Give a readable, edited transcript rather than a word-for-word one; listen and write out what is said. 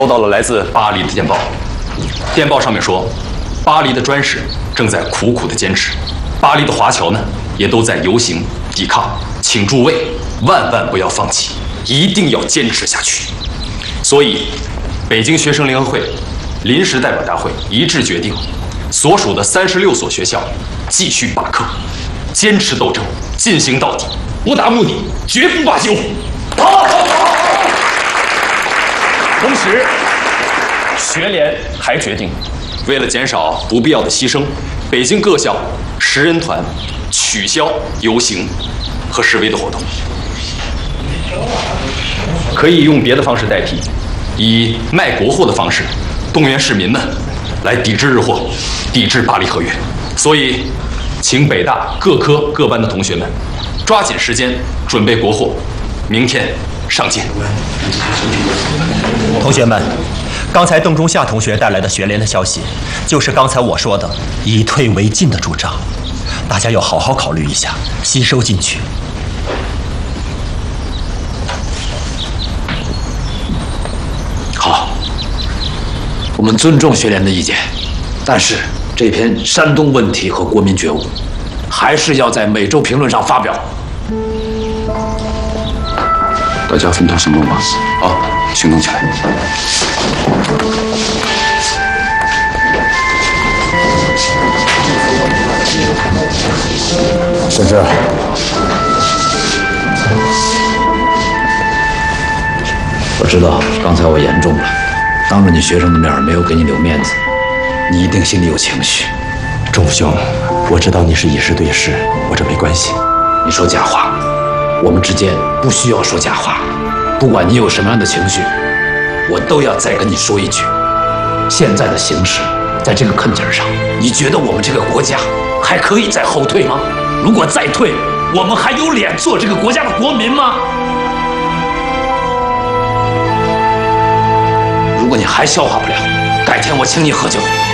收到了来自巴黎的电报，电报上面说，巴黎的专使正在苦苦的坚持，巴黎的华侨呢也都在游行抵抗，请诸位万万不要放弃，一定要坚持下去。所以，北京学生联合会临时代表大会一致决定，所属的36所学校继续罢课，坚持斗争，进行到底，不达目的绝不罢休。好！同时，学联还决定，为了减少不必要的牺牲，北京各校10人团取消游行和示威的活动，可以用别的方式代替，以卖国货的方式动员市民们来抵制日货，抵制巴黎合约。所以，请北大各科各班的同学们抓紧时间准备国货，明天上街。 同学们，刚才邓中夏同学带来的学联的消息，就是刚才我说的以退为进的主张，大家要好好考虑一下，吸收进去。 好，我们尊重学联的意见，但是这篇山东问题和国民觉悟，还是要在每周评论上发表。 大家分头行动吧！啊，行动起来！ 沈志， 我知道刚才我言重了，当着你学生的面没有给你留面子，你一定心里有情绪。 钟兄，我知道你是以事对事，我这没关系。 你说假话，我们之间不需要说假话。不管你有什么样的情绪，我都要再跟你说一句：现在的形势，在这个坎劲儿上，你觉得我们这个国家还可以再后退吗？如果再退，我们还有脸做这个国家的国民吗？如果你还消化不了，改天我请你喝酒。